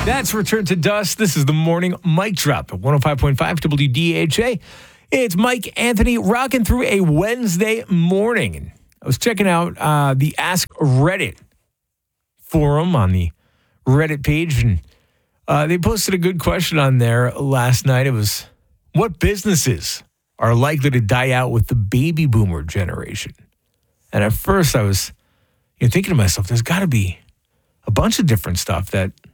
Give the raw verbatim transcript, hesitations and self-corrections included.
That's Return to Dust. This is the morning mic drop at one oh five point five W D H A. It's Mike Anthony rocking through a Wednesday morning. And I was checking out uh, the Ask Reddit forum on the Reddit page, and uh, they posted a good question on there last night. It was, what businesses are likely to die out with the baby boomer generation? And at first I was you know, thinking to myself, there's got to be a bunch of different stuff that